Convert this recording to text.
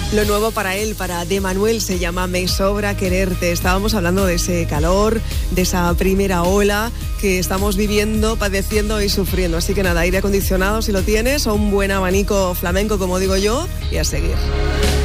Lo nuevo para él, para De Manuel, se llama Me sobra quererte. Estábamos hablando de ese calor, de esa primera ola que estamos viviendo, padeciendo y sufriendo. Así que nada, aire acondicionado si lo tienes, o un buen abanico flamenco, como digo yo, y a seguir.